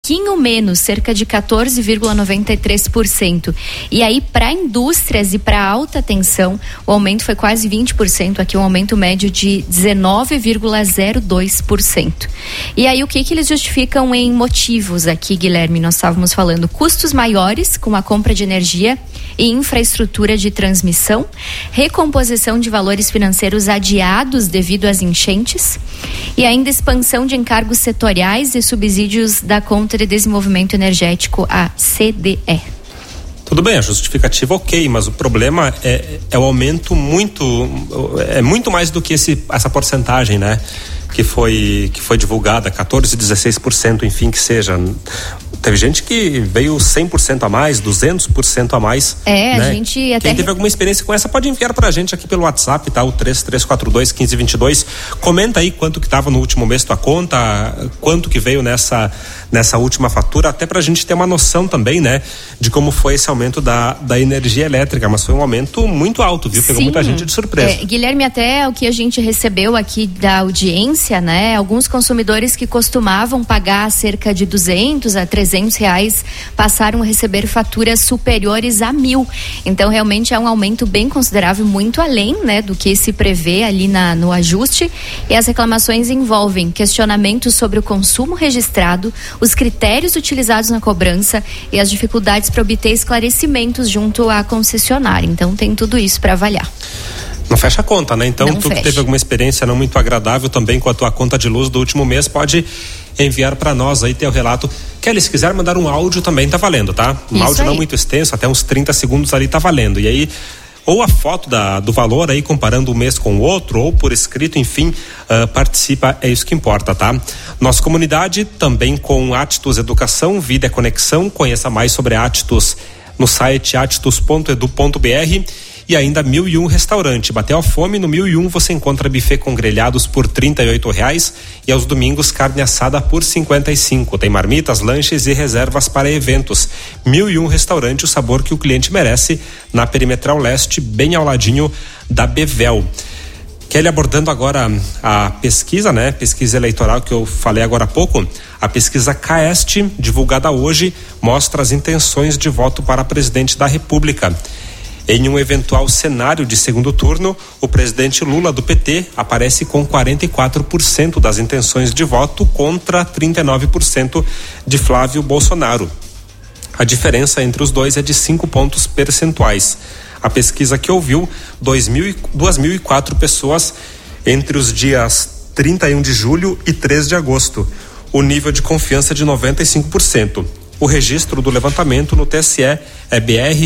pouquinho menos, cerca de 14,93%. E aí, para indústrias e para alta tensão, o aumento foi quase 20%, aqui um aumento médio de 19,02%. E aí, o que eles justificam em motivos aqui, Guilherme? Nós estávamos falando custos maiores com a compra de energia e infraestrutura de transmissão, recomposição de valores financeiros adiados devido às enchentes e ainda expansão de encargos setoriais e subsídios da Conta de Desenvolvimento Energético, a CDE. Tudo bem, a justificativa ok, mas o problema é o aumento muito mais do que essa porcentagem, né? Que foi divulgada, 14%, 16%, enfim, que seja. Teve gente que veio 100% a mais, 200% a mais. Né? A gente até... Quem teve alguma experiência com essa pode enviar pra gente aqui pelo WhatsApp, tá? O 3342-1522. Comenta aí quanto que tava no último mês tua conta, quanto que veio nessa última fatura, até pra gente ter uma noção também, né? De como foi esse aumento da energia elétrica, mas foi um aumento muito alto, viu? Pegou muita gente de surpresa. Guilherme, até o que a gente recebeu aqui da audiência, né? Alguns consumidores que costumavam pagar cerca de R$200 a R$300 passaram a receber faturas superiores a 1.000. Então, realmente é um aumento bem considerável, muito além, né, do que se prevê ali no ajuste. E as reclamações envolvem questionamentos sobre o consumo registrado, os critérios utilizados na cobrança e as dificuldades para obter esclarecimentos junto à concessionária. Então, tem tudo isso para avaliar. Não fecha a conta, né? Então, não tu fecha. Que teve alguma experiência não muito agradável também com a tua conta de luz do último mês, pode enviar para nós aí teu relato. Kelly, se quiser mandar um áudio também tá valendo, tá? Um áudio não muito extenso, até uns 30 segundos ali tá valendo. E aí, ou a foto do valor aí comparando um mês com o outro, ou por escrito, enfim, participa, é isso que importa, tá? Nossa comunidade também com Attus Educação, Vida é Conexão. Conheça mais sobre a Attus no site attus.edu.br. E ainda 1001 Restaurante. Bateu a fome, no 1001 você encontra buffet com grelhados por R$38 e aos domingos carne assada por R$55. Tem marmitas, lanches e reservas para eventos. 1001 Restaurante, o sabor que o cliente merece, na Perimetral Leste, bem ao ladinho da Bevel. Kelly, abordando agora a pesquisa, né? Pesquisa eleitoral que eu falei agora há pouco. A pesquisa CAEST, divulgada hoje, mostra as intenções de voto para presidente da República. Em um eventual cenário de segundo turno, o presidente Lula do PT aparece com 44% das intenções de voto contra 39% de Flávio Bolsonaro. A diferença entre os dois é de 5 pontos percentuais. A pesquisa que ouviu 2.004 pessoas entre os dias 31 de julho e 3 de agosto. O nível de confiança é de 95%. O registro do levantamento no TSE é BR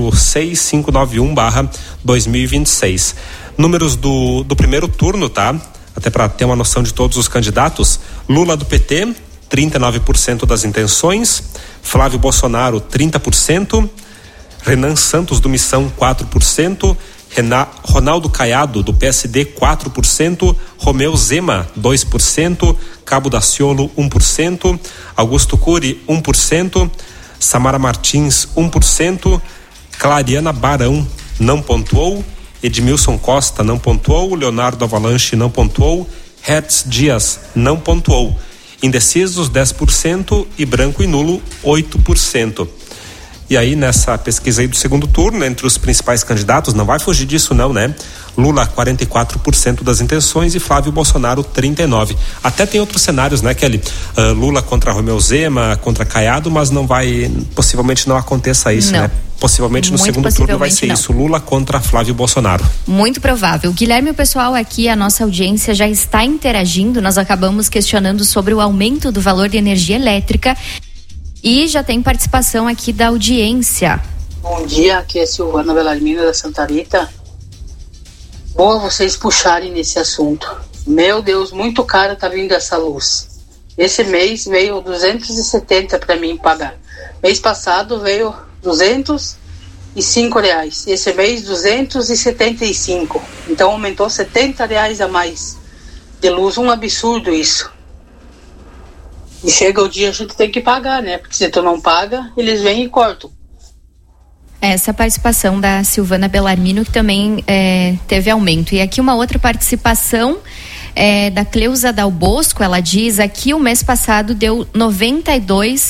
06591/2026. Números do primeiro turno, tá? Até para ter uma noção de todos os candidatos. Lula do PT, 39% das intenções. Flávio Bolsonaro, 30%. Renan Santos do Missão, 4%. Ronaldo Caiado do PSD, 4%. Romeu Zema, 2%. Cabo Daciolo, 1%. Augusto Cury, 1%. Samara Martins, 1%. Clariana Barão não pontuou. Edmilson Costa não pontuou. Leonardo Avalanche não pontuou. Hertz Dias não pontuou. Indecisos, 10% e branco e nulo, 8%. E aí, nessa pesquisa aí do segundo turno, entre os principais candidatos, não vai fugir disso não, né? Lula, 44% das intenções e Flávio Bolsonaro, 39%. Até tem outros cenários, né, Kelly? Lula contra Romeu Zema, contra Caiado, mas não vai, possivelmente não aconteça isso, não. Né? Possivelmente no segundo turno vai ser isso, Lula contra Flávio Bolsonaro. Muito provável. Guilherme, o pessoal aqui, a nossa audiência já está interagindo, nós acabamos questionando sobre o aumento do valor de energia elétrica. E já tem participação aqui da audiência. Bom dia, aqui é Silvana Belarmino da Santa Rita. Boa vocês puxarem nesse assunto. Meu Deus, muito caro tá vindo essa luz. Esse mês veio 270 para mim pagar. Mês passado veio R$205. Esse mês 275. Então aumentou R$70 a mais de luz, um absurdo isso. E chega o dia a gente tem que pagar, né? Porque se tu não paga, eles vêm e cortam. Essa participação da Silvana Belarmino, que também teve aumento. E aqui uma outra participação da Cleusa Dal Bosco, ela diz aqui o mês passado deu 92